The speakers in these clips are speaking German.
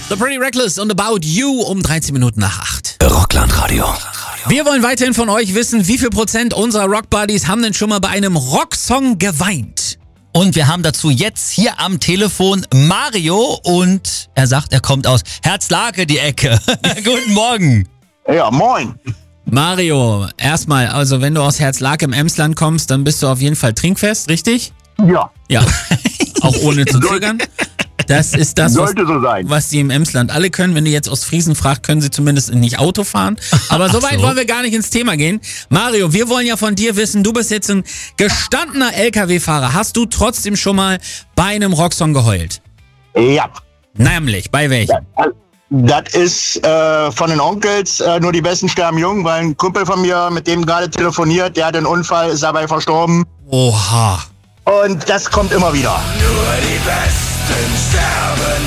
The Pretty Reckless und About You um 13 Minuten nach 8. Rockland-Radio. Wir wollen weiterhin von euch wissen, wie viel Prozent unserer Rock-Buddies haben denn schon mal bei einem Rocksong geweint? Und wir haben dazu jetzt hier am Telefon Mario und er sagt, er kommt aus Herzlake, die Ecke. Guten Morgen. Ja, moin. Mario, erstmal, also wenn du aus Herzlake im Emsland kommst, dann bist du auf jeden Fall trinkfest, richtig? Ja, Ja, auch ohne zu zögern. Das ist das, sollte so sein. was die im Emsland alle können. Wenn du jetzt aus Friesen fragst, können sie zumindest nicht Auto fahren. Aber so weit wollen wir gar nicht ins Thema gehen. Mario, wir wollen ja von dir wissen, du bist jetzt ein gestandener LKW-Fahrer. Hast du trotzdem schon mal bei einem Rocksong geheult? Ja. Nämlich, bei welchem? Das ist von den Onkels nur die Besten sterben jung, weil ein Kumpel von mir, mit dem gerade telefoniert, der hat einen Unfall, ist dabei verstorben. Oha. Und das kommt immer wieder. Nur die Besten sterben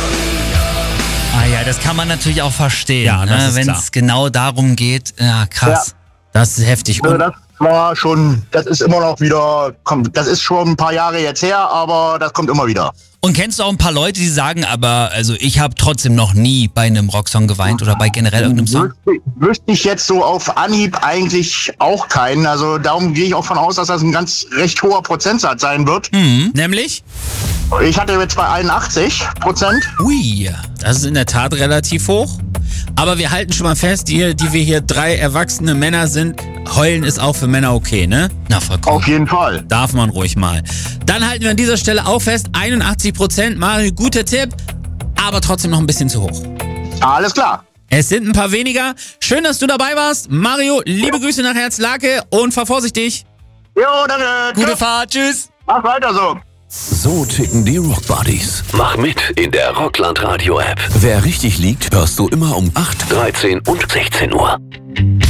jung. Ah ja, das kann man natürlich auch verstehen, Ja, das ist wenn klar. es genau darum geht. Ja, krass. Das ist heftig. Also Und das war schon, das ist immer noch wieder, das ist schon ein paar Jahre jetzt her, aber das kommt immer wieder. Und kennst du auch ein paar Leute, die sagen, aber also ich habe trotzdem noch nie bei einem Rocksong geweint oder bei generell irgendeinem Song? Wüsste ich jetzt so auf Anhieb eigentlich auch keinen. Also darum gehe ich auch von aus, dass das ein ganz recht hoher Prozentsatz sein wird. nämlich? Ich hatte jetzt bei 81%. Ui, das ist in der Tat relativ hoch. Aber wir halten schon mal fest, die wir hier 3 erwachsene Männer sind, heulen ist auch für Männer okay, ne? Na, vollkommen. Auf jeden Fall. Darf man ruhig mal. Dann halten wir an dieser Stelle auch fest, 81%, Mario, guter Tipp, aber trotzdem noch ein bisschen zu hoch. Alles klar. Es sind ein paar weniger. Schön, dass du dabei warst. Mario, liebe Grüße nach Herzlake und fahr vorsichtig. Jo, danke. Gute Tschüss. Fahrt, tschüss. Mach weiter so. So ticken die Rockbuddies. Mach mit in der Rockland-Radio-App. Wer richtig liegt, hörst du immer um 8, 13 und 16 Uhr.